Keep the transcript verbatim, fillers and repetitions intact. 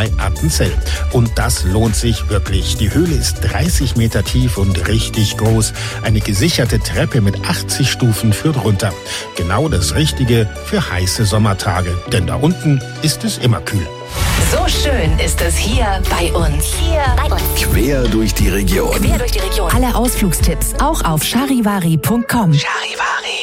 bei Appenzell. Und das lohnt sich wirklich. Die Höhle ist dreißig Meter tief und richtig groß. Eine gesicherte Treppe mit achtzig Stufen führt runter. Genau das Richtige für heiße Sommertage. Denn da unten ist es immer kühl. So schön ist es hier bei uns. Hier bei uns. Quer durch die Region. Quer durch die Region. Alle Ausflugstipps auch auf charivari punkt com. Charivari.